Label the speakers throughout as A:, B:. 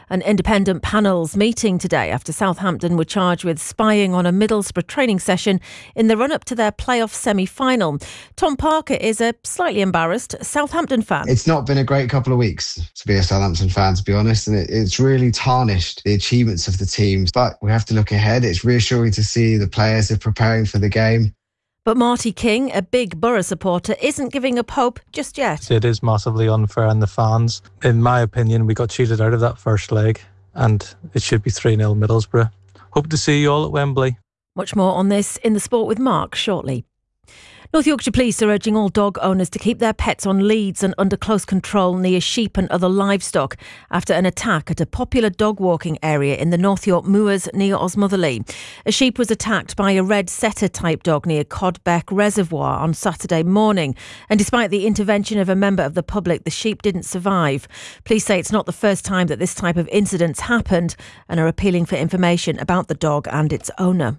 A: An independent panel's meeting today after Southampton were charged with spying on a Middlesbrough training session in the run-up to their playoff semi-final. Tom Parker is a slightly embarrassed Southampton fan.
B: It's not been a great couple of weeks to be a Southampton fan, to be honest, and it's really tarnished the achievements of the teams. But we have to look ahead. It's reassuring to see the players are preparing for the game.
A: But Marty King, a big Borough supporter, isn't giving up hope just yet.
C: It is massively unfair on the fans. In my opinion, we got cheated out of that first leg and it should be 3-0 Middlesbrough. Hope to see you all at Wembley.
A: Much more on this in The Sport with Mark shortly. North Yorkshire Police are urging all dog owners to keep their pets on leads and under close control near sheep and other livestock after an attack at a popular dog walking area in the North York Moors near Osmotherley. A sheep was attacked by a red setter type dog near Codbeck Reservoir on Saturday morning, and despite the intervention of a member of the public, the sheep didn't survive. Police say it's not the first time that this type of incident's happened and are appealing for information about the dog and its owner.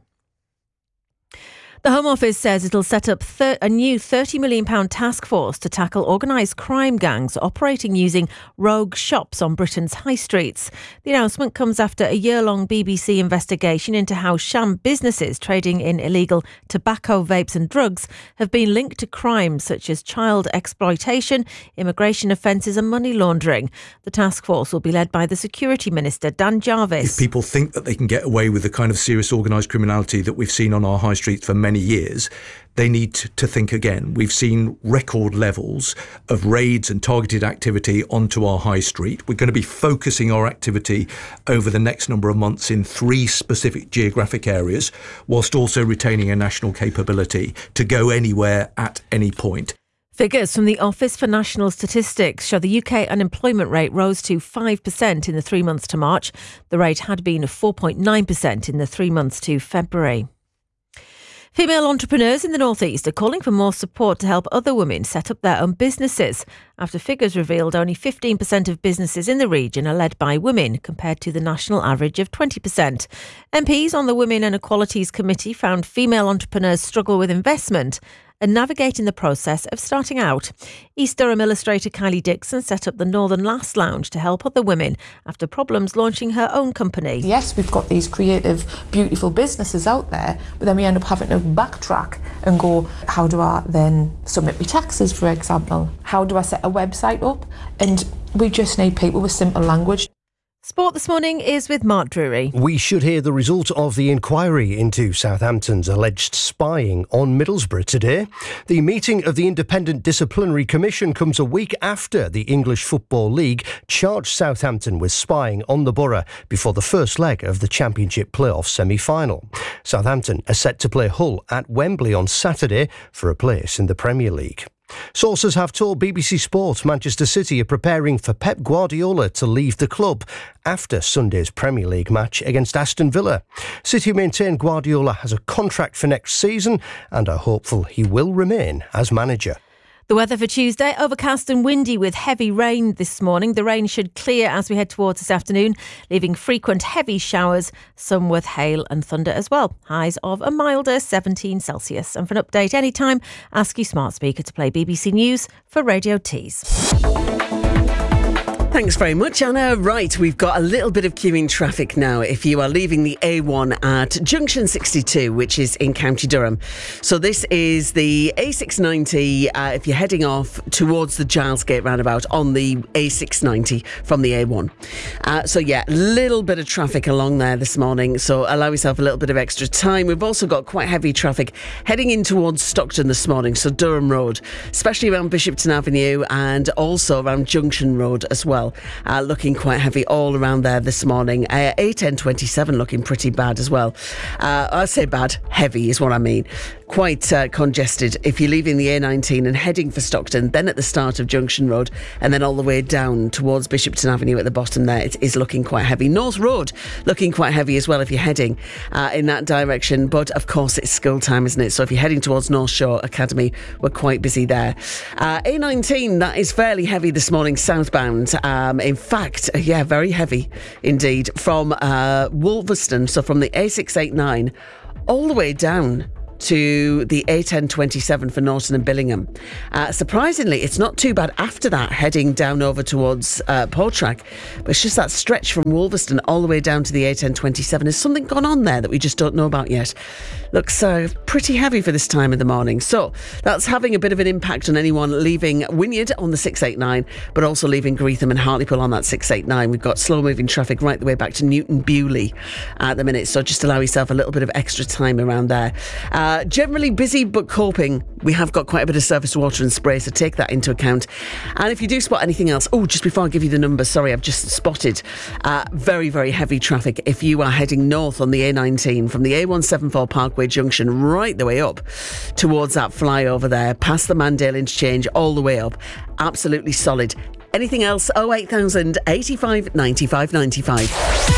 A: The Home Office says it'll set up a new £30 million task force to tackle organised crime gangs operating using rogue shops on Britain's high streets. The announcement comes after a year-long BBC investigation into how sham businesses trading in illegal tobacco, vapes and drugs have been linked to crimes such as child exploitation, immigration offences and money laundering. The task force will be led by the Security Minister, Dan Jarvis.
D: If people think that they can get away with the kind of serious organised criminality that we've seen on our high streets for many years, they need to think again. We've seen record levels of raids and targeted activity onto our high street. We're going to be focusing our activity over the next number of months in 3 specific geographic areas, whilst also retaining a national capability to go anywhere at any point.
A: Figures from the Office for National Statistics show the UK unemployment rate rose to 5% in the 3 months to March. The rate had been 4.9% in the 3 months to February. Female entrepreneurs in the North East are calling for more support to help other women set up their own businesses, after figures revealed only 15% of businesses in the region are led by women, compared to the national average of 20%. MPs on the Women and Equalities Committee found female entrepreneurs struggle with investment and navigating the process of starting out. East Durham illustrator Kylie Dixon set up the Northern Lass Lounge to help other women after problems launching her own company.
E: Yes, we've got these creative, beautiful businesses out there, but then we end up having to backtrack and go, how do I then submit my taxes, for example? How do I set a website up? And we just need people with simple language.
A: Sport this morning is with Mark Drury.
F: We should hear the result of the inquiry into Southampton's alleged spying on Middlesbrough today. The meeting of the Independent Disciplinary Commission comes a week after the English Football League charged Southampton with spying on the Borough before the first leg of the Championship playoff semi-final. Southampton are set to play Hull at Wembley on Saturday for a place in the Premier League. Sources have told BBC Sport Manchester City are preparing for Pep Guardiola to leave the club after Sunday's Premier League match against Aston Villa. City maintain Guardiola has a contract for next season and are hopeful he will remain as manager.
A: The weather for Tuesday, overcast and windy with heavy rain this morning. The rain should clear as we head towards this afternoon, leaving frequent heavy showers, some with hail and thunder as well. Highs of a milder 17 Celsius. And for an update anytime, ask your smart speaker to play BBC News for Radio Tees.
G: Thanks very much, Anna. Right, we've got a little bit of queuing traffic now if you are leaving the A1 at Junction 62, which is in County Durham. So this is the A690 if you're heading off towards the Giles Gate roundabout on the A690 from the A1. So yeah, little bit of traffic along there this morning, so allow yourself a little bit of extra time. We've also got quite heavy traffic heading in towards Stockton this morning, so Durham Road, especially around Bishopton Avenue and also around Junction Road as well. Looking quite heavy all around there this morning. A1027 looking pretty bad as well. I say bad, heavy is what I mean. Quite congested if you're leaving the A19 and heading for Stockton, then at the start of Junction Road and then all the way down towards Bishopton Avenue at the bottom there. It is looking quite heavy. North Road looking quite heavy as well if you're heading in that direction, but of course it's school time, isn't it? So if you're heading towards North Shore Academy, we're quite busy there. A19, that is fairly heavy this morning southbound. In fact, yeah, very heavy indeed from Wolverston, so from the A689 all the way down to the A1027 for Norton and Billingham. Surprisingly, it's not too bad after that, heading down over towards Portrack, but it's just that stretch from Wolverston all the way down to the A1027. There's something gone on there that we just don't know about yet. Looks pretty heavy for this time of the morning. So that's having a bit of an impact on anyone leaving Wynyard on the 689, but also leaving Greetham and Hartlepool on that 689. We've got slow moving traffic right the way back to Newton Bewley at the minute, so just allow yourself a little bit of extra time around there. Generally busy but coping. We have got quite a bit of surface water and spray, so take that into account. And if you do spot anything else, just before I give you the numbers, sorry, I've just spotted very, very heavy traffic if you are heading north on the A19 from the A174 Parkway Junction right the way up towards that flyover there, past the Mandale interchange, all the way up. Absolutely solid. Anything else? 08000 85 95 95.